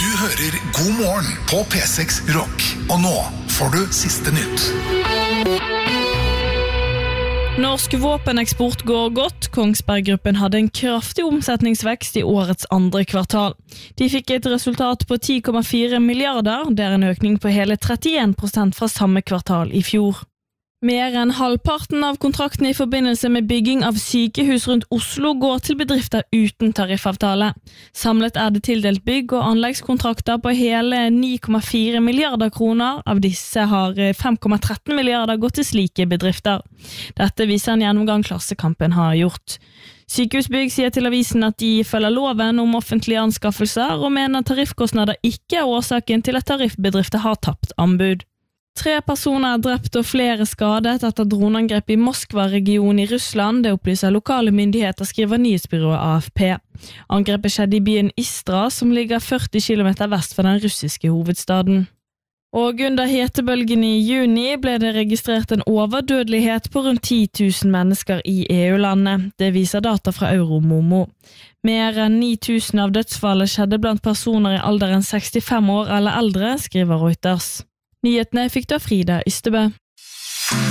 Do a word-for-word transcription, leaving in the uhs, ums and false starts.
Du hører God morgen på P seks Rock. Og nå får du siste nytt. Norsk våpeneksport går godt. Kongsberg-gruppen hadde en kraftig omsetningsvekst i årets andre kvartal. De fikk et resultat på ti komma fire milliarder, det er en økning på hele trettien prosent fra samme kvartal i fjor. Mer enn halvparten av kontraktene i forbindelse med bygging av sykehus rundt Oslo går til bedrifter uten tariffavtale. Samlet er det tildelt bygg- og anleggskontrakter på hele ni komma fire milliarder kroner. Av disse har fem komma tre milliarder gått til slike bedrifter. Dette viser en gjennomgang Klassekampen har gjort. Sykehusbygg sier til avisen at de følger loven om offentlige anskaffelser og mener tariffkostnader ikke er årsaken til at tariffbedrifter har tapt anbud. Tre personer er drept og flere skadet etter dronangrep i Moskva-regionen i Russland, det opplyser lokale myndigheter, skriver nyhetsbyrået A F P. Angrepet skjedde i byen Istra, som ligger førti kilometer vest for den russiske hovedstaden. Og under hetebølgen i juni ble det registrert en overdødelighet på rundt ti tusen mennesker i E U-landet. Det viser data fra Euromomo. Mer enn ni tusen av dødsfallet skjedde blant personer i alderen sekstifem år eller eldre, skriver Reuters. Nyhetene fikk du av Frida Ystebø.